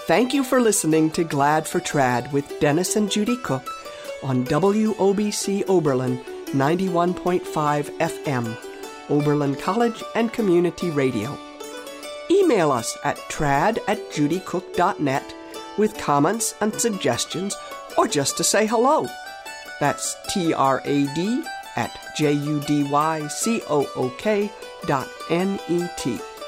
Thank you for listening to Glad for Trad with Dennis and Judy Cook on WOBC Oberlin 91.5 FM, Oberlin College and Community Radio. Email us at trad@judycook.net with comments and suggestions, or just to say hello. That's TRAD@JUDYCOOK.net.